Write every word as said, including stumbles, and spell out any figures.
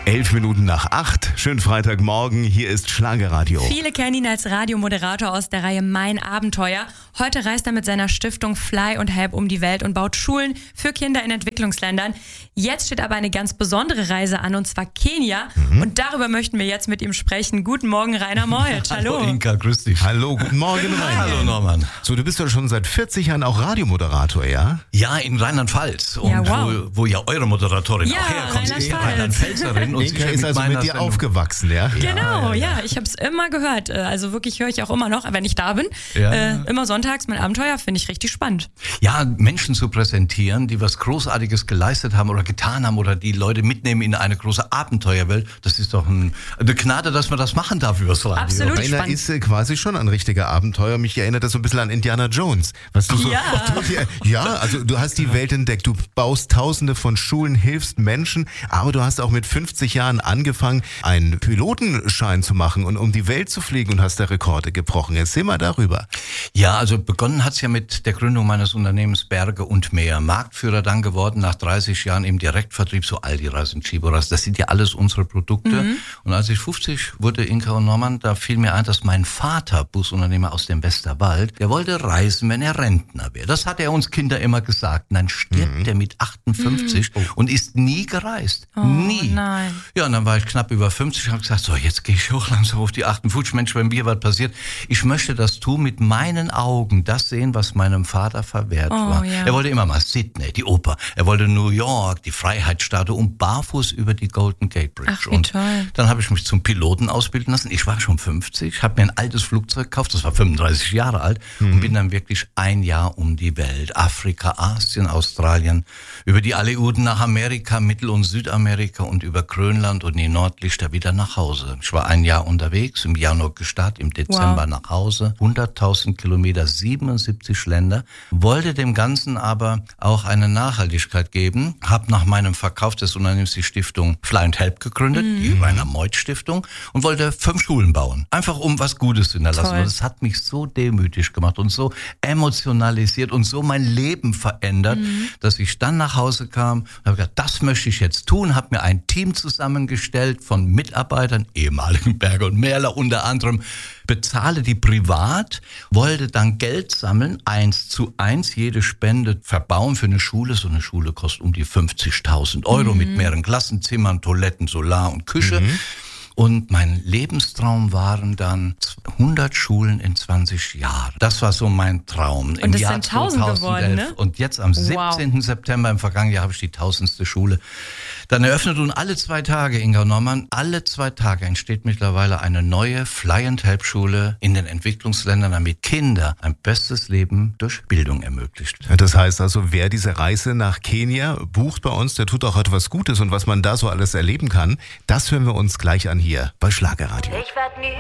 Elf Minuten nach acht. Schönen Freitagmorgen. Hier ist Schlagerradio. Viele kennen ihn als Radiomoderator aus der Reihe Mein Abenteuer. Heute reist er mit seiner Stiftung Fly und Help um die Welt und baut Schulen für Kinder in Entwicklungsländern. Jetzt steht aber eine ganz besondere Reise an, und zwar Kenia. Mhm. Und darüber möchten wir jetzt mit ihm sprechen. Guten Morgen, Rainer Meuth. Hallo. Hallo Inka, grüß dich. Hallo, guten Morgen, Rainer. Hallo Norman. So, du bist doch schon seit vierzig Jahren auch Radiomoderator, ja? Ja, in Rheinland-Pfalz. Und Ja, wow. wo, wo ja eure Moderatorin Ja, auch herkommt. Rheinland-Pfalz. Rheinland-Pfälzerin. Und Inka sicher ist also mit dir Sendung. aufgewachsen, ja? Genau, ja, ich habe es immer gehört. Also wirklich höre ich auch immer noch, wenn ich da bin. Ja. Äh, immer sonntags Mein Abenteuer, finde ich richtig spannend. Ja, Menschen zu präsentieren, die was Großartiges geleistet haben oder getan haben oder die Leute mitnehmen in eine große Abenteuerwelt, das ist doch ein, eine Gnade, dass man das machen darf übers Radio. Absolut. Rainer spannend. ist äh, quasi schon ein richtiger Abenteuer. Mich erinnert das so ein bisschen an Indiana Jones. Was du so, Ja. Du, ja, also du hast die Welt entdeckt. Du baust tausende von Schulen, hilfst Menschen, aber du hast auch mit fünfzig Jahren angefangen, einen Pilotenschein zu machen und um die Welt zu fliegen und hast da Rekorde gebrochen. Erzähl mal darüber. Ja, also begonnen hat's ja mit der Gründung meines Unternehmens Berge und Meer. Marktführer dann geworden nach dreißig Jahren im Direktvertrieb, so Aldi-Reis und Chibo-Reis. Das sind ja alles unsere Produkte. Mhm. Und als ich fünfzig wurde, Inka und Norman, da fiel mir ein, dass mein Vater, Busunternehmer aus dem Westerwald, der wollte reisen, wenn er Rentner wäre. Das hat er uns Kinder immer gesagt. Und dann stirbt mhm. er mit achtundfünfzig mhm. und ist nie gereist. Oh, nie. Nein. Ja, und dann war ich knapp über fünfzig und habe gesagt, so, jetzt gehe ich hoch langsam auf die achtundfünfzig. Mensch, wenn mir was passiert, ich möchte das tun, mit meinen Augen, das sehen, was meinem Vater verwehrt Oh, war. ja. Er wollte immer mal Sydney, die Oper. Er wollte New York, die Freiheitsstatue und barfuß über die Golden Gate Bridge. Ach, wie und toll. dann habe ich mich zum Piloten ausbilden lassen. Ich war schon fünfzig, habe mir ein altes Flugzeug gekauft, das war fünfunddreißig Jahre alt mhm. und bin dann wirklich ein Jahr um die Welt. Afrika, Asien, Australien, über die Aleuten nach Amerika, Mittel- und Südamerika und über Grönland und die Nordlichter wieder nach Hause. Ich war ein Jahr unterwegs, im Januar gestartet, im Dezember Wow. nach Hause. hunderttausend Kilometer, siebenundsiebzig Länder. Wollte dem Ganzen aber auch eine Nachhaltigkeit geben. Habe nach meinem Verkauf des Unternehmens die Stiftung Fly and Help gegründet, mhm. die Rainer Meuth Stiftung, und wollte fünf Schulen bauen. Einfach um was Gutes zu hinterlassen. Toll. Und das hat mich so demütig gemacht und so emotionalisiert und so mein Leben verändert, mhm. dass ich dann nach Hause kam und habe gesagt, das möchte ich jetzt tun. Habe mir ein Team zusammengestellt von Mitarbeitern, ehemaligen Berge- und Meerler unter anderem, bezahle die privat, wollte dann Geld sammeln, eins zu eins, jede Spende verbauen für eine Schule. So eine Schule kostet um die fünfzigtausend Euro mhm. mit mehreren Klassenzimmern, Toiletten, Solar und Küche. Mhm. Und mein Lebenstraum waren dann hundert Schulen in zwanzig Jahren. Das war so mein Traum. Und es sind tausend geworden, ne? Und jetzt am siebzehnten Wow. September im vergangenen Jahr habe ich die tausendste Schule dann eröffnet. Und alle zwei Tage, Inga Norman, alle zwei Tage entsteht mittlerweile eine neue Fly and Help Schule in den Entwicklungsländern, damit Kinder ein bestes Leben durch Bildung ermöglicht. Das heißt also, wer diese Reise nach Kenia bucht bei uns, der tut auch etwas Gutes. Und was man da so alles erleben kann, das hören wir uns gleich an hier bei Schlagerradio. Ich werd nie